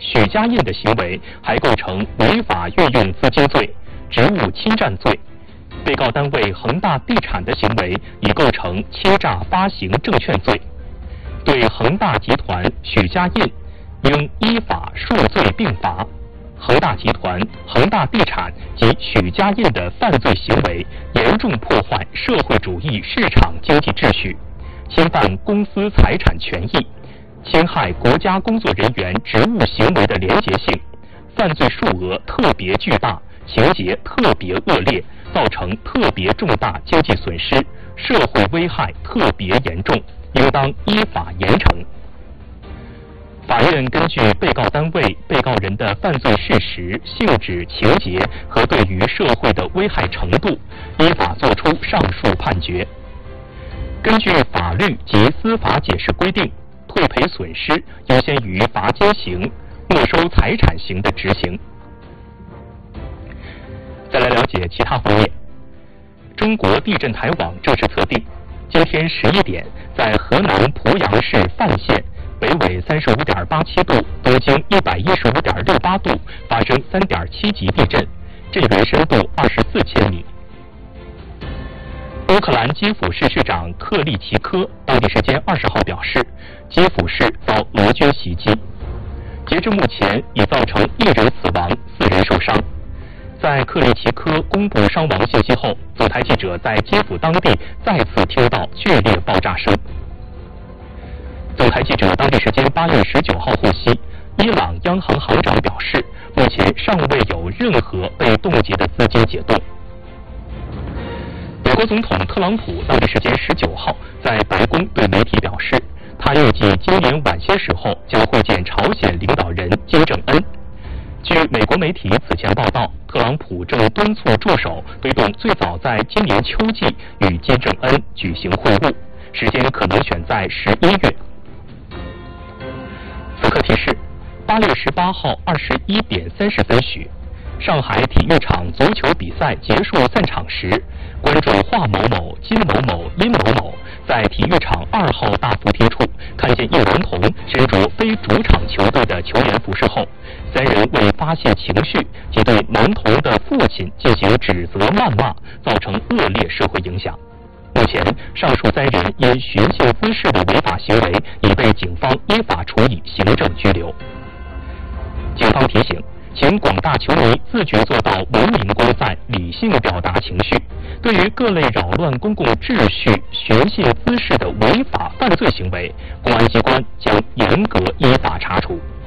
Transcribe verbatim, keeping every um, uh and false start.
许家印的行为还构成违法运用资金罪、职务侵占罪。被告单位恒大地产的行为已构成欺诈发行证券罪。对恒大集团、许家印应依法数罪并罚。恒大集团、恒大地产及许家印的犯罪行为严重破坏社会主义市场经济秩序，侵犯公司财产权益，侵害国家工作人员职务行为的廉洁性，犯罪数额特别巨大，情节特别恶劣，造成特别重大经济损失，社会危害特别严重，应当依法严惩。法院根据被告单位、被告人的犯罪事实、性质、情节和对于社会的危害程度，依法作出上述判决。根据法律及司法解释规定，退赔损失优先于罚金刑、没收财产刑的执行。再来了解其他方面。中国地震台网正式测定，今天十一点，在河南濮阳市范县。北纬三十五点八七度，东经一百一十五点六八度，发生三点七级地震，震源深度二十四千米。乌克兰基辅市市长克利奇科当地时间二十号表示，基辅市遭俄军袭击，截至目前已造成一人死亡，四人受伤。在克利奇科公布伤亡信息后，总台记者在基辅当地再次听到剧烈爆炸声。总台记者当地时间八月十九号获悉，伊朗央行行长表示，目前尚未有任何被冻结的资金解冻。美国总统特朗普当地时间十九号在白宫对媒体表示，他预计今年晚些时候将会见朝鲜领导人金正恩。据美国媒体此前报道，特朗普正敦促助手推动最早在今年秋季与金正恩举行会晤，时间可能选在十一月。此刻提示：八月十八号二十一点三十分许，上海体育场足球比赛结束散场时，观众华某某、金某某、殷某某在体育场二号大扶梯处看见一男童身着非主场球队的球员服饰后，三人为发泄情绪，即对男童的父亲进行指责谩骂，造成恶劣社会影响。目前，上述三人因寻衅滋事的违法行为已被警方依法处以行政拘留。警方提醒，请广大球迷自觉做到文明观赛，理性表达情绪。对于各类扰乱公共秩序、寻衅滋事的违法犯罪行为，公安机关将严格依法查处。